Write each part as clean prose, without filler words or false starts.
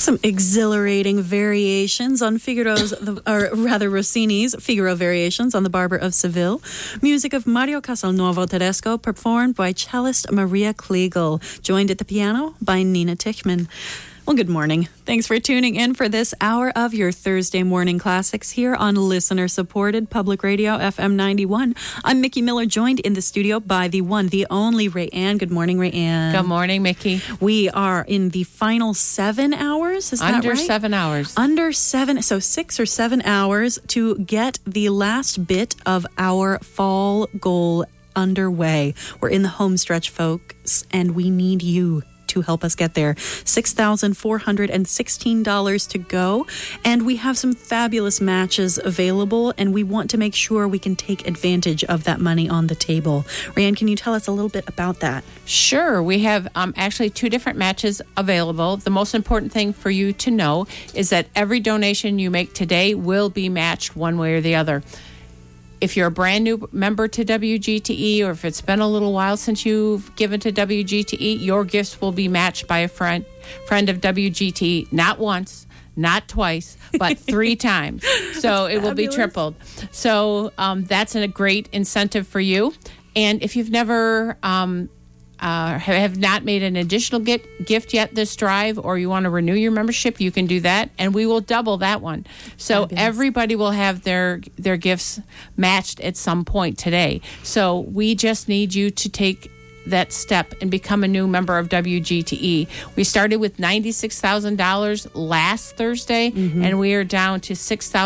Some exhilarating variations on Rossini's Figaro Variations on the Barber of Seville. Music of Mario Castelnuovo Tedesco, performed by cellist Maria Kliegel, joined at the piano by Nina Tichman. Well, good morning. Thanks for tuning in for this hour of your Thursday morning classics here on listener-supported Public Radio FM 91. I'm Mickey Miller, joined in the studio by the one, the only Rayanne. Good morning, Rayanne. Good morning, Mickey. We are in the final 7 hours. Is that right? Under 7 hours. Under 7, so 6 or 7 hours to get the last bit of our fall goal underway. We're in the home stretch, folks, and we need you to help us get there. $6,416 to go, and we have some fabulous matches available, and we want to make sure we can take advantage of that money on the table. Rayanne, can you tell us a little bit about that? Sure. We have actually 2 different matches available. The most important thing for you to know is that every donation you make today will be matched one way or the other. If you're a brand new member to WGTE, or if it's been a little while since you've given to WGTE, your gifts will be matched by a friend of WGTE, not once, not twice, but 3 times. So it will be tripled. So that's a great incentive for you. And if you've never have not made an additional gift yet this drive, or you want to renew your membership, you can do that, and we will double that one. So fabulous. Everybody will have their gifts matched at some point today. So we just need you to take that step and become a new member of WGTE. We started with $96,000 last Thursday, and we are down to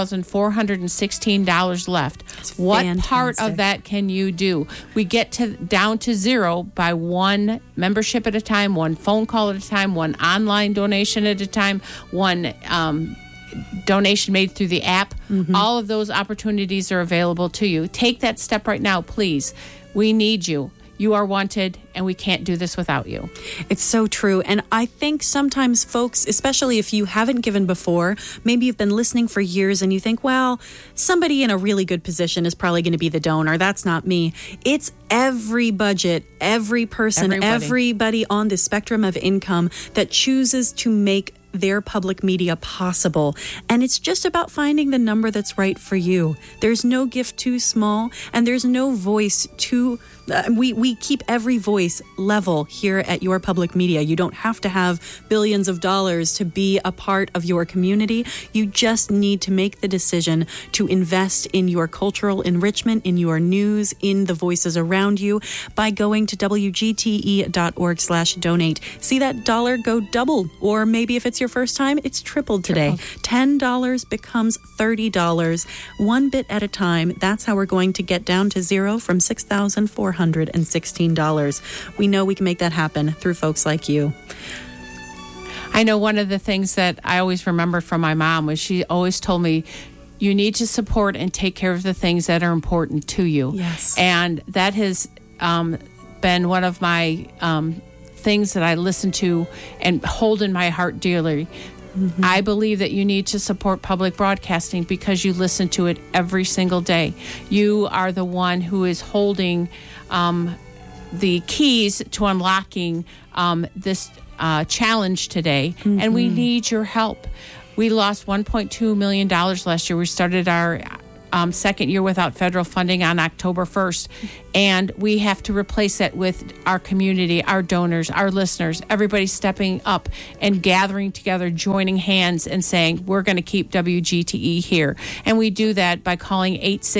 $6,416 left. That's what fantastic. Part of that can you do? We get down to zero by one membership at a time, one phone call at a time, one online donation at a time, one donation made through the app. All of those opportunities are available to you. Take that step right now, please. We need you. You are wanted, and we can't do this without you. It's so true. And I think sometimes folks, especially if you haven't given before, maybe you've been listening for years and you think, well, somebody in a really good position is probably going to be the donor. That's not me. It's every budget, every person, everybody on the spectrum of income that chooses to make their public media possible. And it's just about finding the number that's right for you. There's no gift too small, and there's no voice too... we keep every voice level here at Your Public Media. You don't have to have billions of dollars to be a part of your community. You just need to make the decision to invest in your cultural enrichment, in your news, in the voices around you by going to WGTE.org/donate. See that dollar go double, or maybe if it's your first time, it's tripled today. $10 becomes $30, one bit at a time. That's how we're going to get down to zero from $6,416. We know we can make that happen through folks like you. I know one of the things that I always remember from my mom was she always told me, you need to support and take care of the things that are important to you. Yes. And that has been one of my things that I listen to and hold in my heart dearly. I believe that you need to support public broadcasting because you listen to it every single day. You are the one who is holding the keys to unlocking this challenge today, and we need your help. We lost $1.2 million last year. We started our second year without federal funding on October 1st. And we have to replace that with our community, our donors, our listeners, everybody stepping up and gathering together, joining hands and saying, we're going to keep WGTE here. And we do that by calling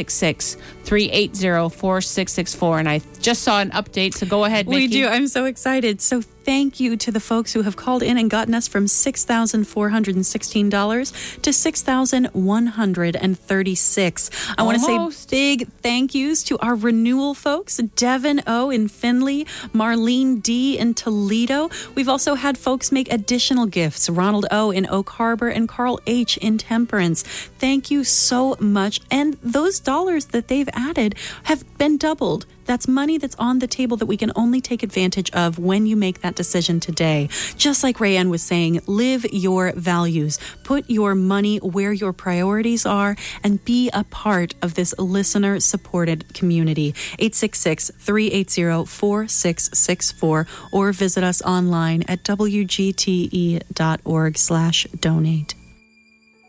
866-380-4664. And I just saw an update, so go ahead, Nikki. We do. I'm so excited. So thank you to the folks who have called in and gotten us from $6,416 to $6,136. I want to say big thank yous to our renewal folks, Devin O. in Findlay, Marlene D. in Toledo. We've also had folks make additional gifts, Ronald O. in Oak Harbor and Carl H. in Temperance. Thank you so much. And those dollars that they've added have been doubled. That's money that's on the table that we can only take advantage of when you make that decision today. Just like Rayanne was saying, live your values. Put your money where your priorities are and be a part of this listener-supported community. 866-380-4664 or visit us online at wgte.org/donate.